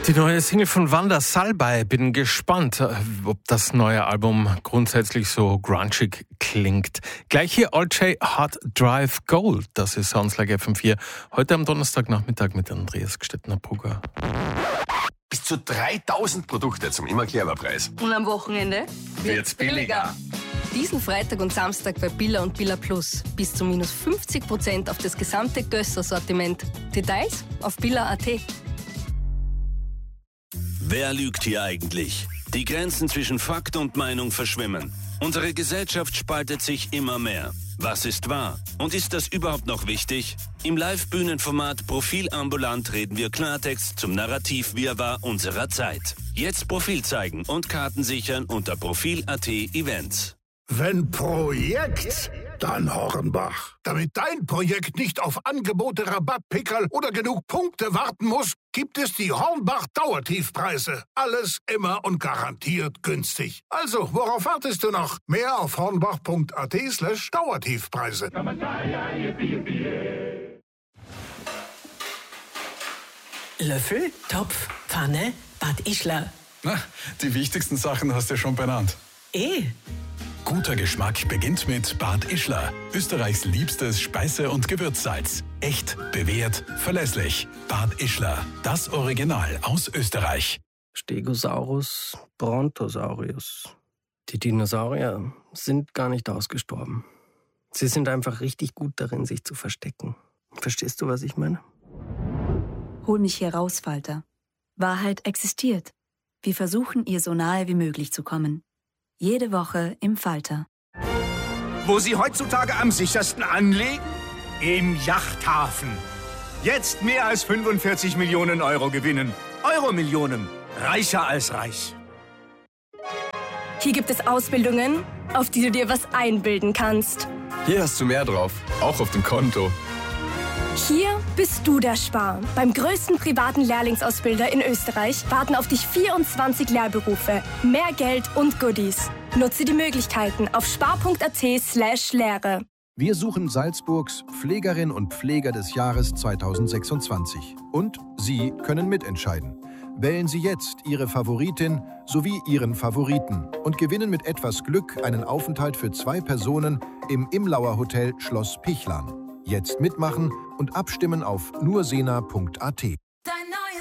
Die neue Single von Wanda Salbei. Bin gespannt, ob das neue Album grundsätzlich so grungig klingt. Gleich hier All-J Hard Drive Gold. Das ist Sounds Like FM4. Heute am Donnerstagnachmittag mit Andreas Gstettner-Brugger. Bis zu 3000 Produkte zum immer Preis. Und am Wochenende Wird's billiger. Diesen Freitag und Samstag bei Billa und Billa Plus. Bis zu minus 50% auf das gesamte Gösser-Sortiment. Details auf billa.at. Wer lügt hier eigentlich? Die Grenzen zwischen Fakt und Meinung verschwimmen. Unsere Gesellschaft spaltet sich immer mehr. Was ist wahr? Und ist das überhaupt noch wichtig? Im Live-Bühnenformat Profil ambulant reden wir Klartext zum Narrativ-Wirrwarr unserer Zeit. Jetzt Profil zeigen und Karten sichern unter Profil.at Events. Wenn Projekt, dann Hornbach. Damit dein Projekt nicht auf Angebote, Rabattpickerl oder genug Punkte warten muss, gibt es die Hornbach-Dauertiefpreise. Alles immer und garantiert günstig. Also, worauf wartest du noch? Mehr auf hornbach.at/Dauertiefpreise. Löffel, Topf, Pfanne, Bad Ischler. Na, die wichtigsten Sachen hast du schon benannt. Guter Geschmack beginnt mit Bad Ischler. Österreichs liebstes Speise- und Gewürzsalz. Echt, bewährt, verlässlich. Bad Ischler, das Original aus Österreich. Stegosaurus, Brontosaurus. Die Dinosaurier sind gar nicht ausgestorben. Sie sind einfach richtig gut darin, sich zu verstecken. Verstehst du, was ich meine? Hol mich hier raus, Falter. Wahrheit existiert. Wir versuchen, ihr so nahe wie möglich zu kommen. Jede Woche im Falter. Wo Sie heutzutage am sichersten anlegen? Im Yachthafen. Jetzt mehr als 45 Millionen Euro gewinnen. Euro-Millionen. Reicher als reich. Hier gibt es Ausbildungen, auf die du dir was einbilden kannst. Hier hast du mehr drauf, auch auf dem Konto. Hier bist du der Spar. Beim größten privaten Lehrlingsausbilder in Österreich warten auf dich 24 Lehrberufe, mehr Geld und Goodies. Nutze die Möglichkeiten auf spar.at/Lehre. Wir suchen Salzburgs Pflegerin und Pfleger des Jahres 2026. Und Sie können mitentscheiden. Wählen Sie jetzt Ihre Favoritin sowie Ihren Favoriten und gewinnen mit etwas Glück einen Aufenthalt für 2 Personen im Imlauer Hotel Schloss Pichlan. Jetzt mitmachen und abstimmen auf nursena.at.